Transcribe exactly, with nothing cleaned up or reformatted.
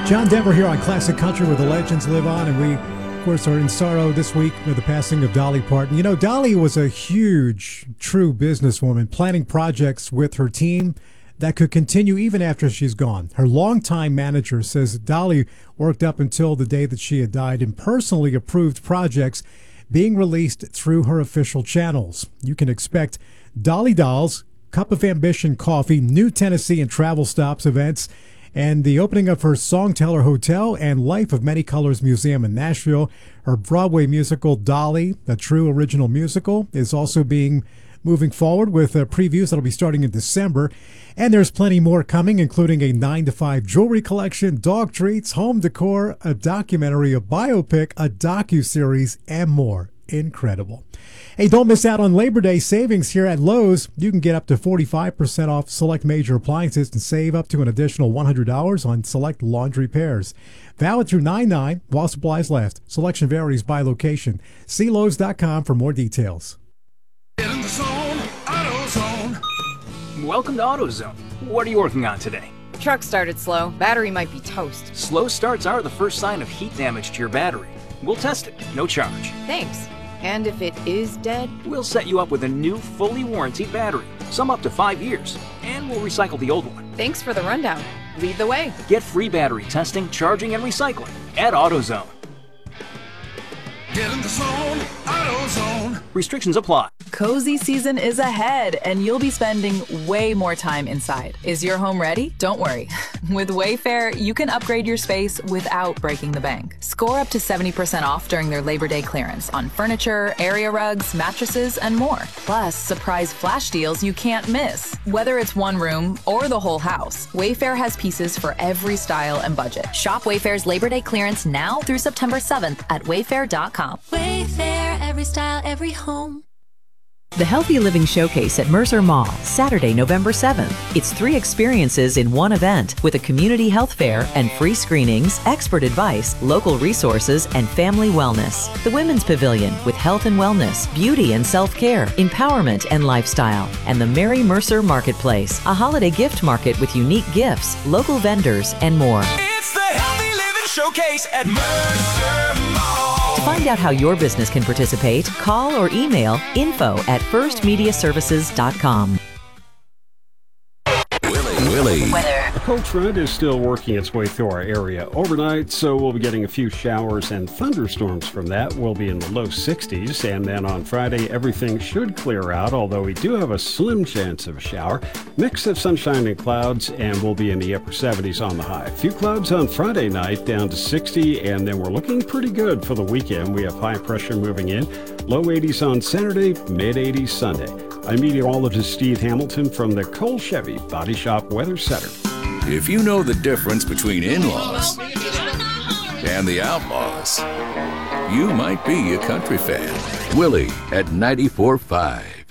John Denver here on Classic Country where the legends live on, and we, of course, are in sorrow this week with the passing of Dolly Parton. You know, Dolly was a huge, true businesswoman, planning projects with her team that could continue even after she's gone. Her longtime manager says Dolly worked up until the day that she had died and personally approved projects being released through her official channels. You can expect Dolly Dolls, Cup of Ambition Coffee, New Tennessee and Travel Stops events, and the opening of her Songteller Hotel and Life of Many Colors Museum in Nashville. Her Broadway musical Dolly, a true original musical, is also being moving forward with uh, previews that'll be starting in December. And there's plenty more coming, including a nine to five jewelry collection, dog treats, home decor, a documentary, a biopic, a docuseries, and more. Incredible. Hey, don't miss out on Labor Day savings here at Lowe's. You can get up to forty-five percent off select major appliances and save up to an additional one hundred dollars on select laundry pairs. Valid through nine nine while supplies last. Selection varies by location. See Lowe's dot com for more details. Get in the zone, AutoZone. Welcome to AutoZone. What are you working on today? Truck started slow. Battery might be toast. Slow starts are the first sign of heat damage to your battery. We'll test it, no charge. Thanks. And if it is dead? We'll set you up with a new, fully warranted battery, some up to five years, and we'll recycle the old one. Thanks for the rundown. Lead the way. Get free battery testing, charging, and recycling at AutoZone. Get in the zone, AutoZone. Restrictions apply. Cozy season is ahead, and you'll be spending way more time inside. Is your home ready? Don't worry. With Wayfair, you can upgrade your space without breaking the bank. Score up to seventy percent off during their Labor Day clearance on furniture, area rugs, mattresses, and more. Plus, surprise flash deals you can't miss. Whether it's one room or the whole house, Wayfair has pieces for every style and budget. Shop Wayfair's Labor Day clearance now through September seventh at wayfair dot com. Wayfair, every style, every home. The Healthy Living Showcase at Mercer Mall, Saturday, November seventh. It's three experiences in one event with a community health fair and free screenings, expert advice, local resources, and family wellness. The Women's Pavilion with health and wellness, beauty and self-care, empowerment and lifestyle. And the Mary Mercer Marketplace, a holiday gift market with unique gifts, local vendors, and more. It's the Healthy Living Showcase at Mercer Mall. To find out how your business can participate, call or email info at first media services dot com. Willie. Weather. A cold front is still working its way through our area overnight, so we'll be getting a few showers and thunderstorms from that. We'll be in the low sixties, and then on Friday, everything should clear out, although we do have a slim chance of a shower. Mix of sunshine and clouds, and we'll be in the upper seventies on the high. A few clouds on Friday night, down to sixty, and then we're looking pretty good for the weekend. We have high pressure moving in. Low eighties on Saturday, mid eighties Sunday. I'm meteorologist Steve Hamilton from the Cole Chevy Body Shop Weather Center. If you know the difference between in-laws and the Outlaws, you might be a country fan. Willie at ninety-four point five.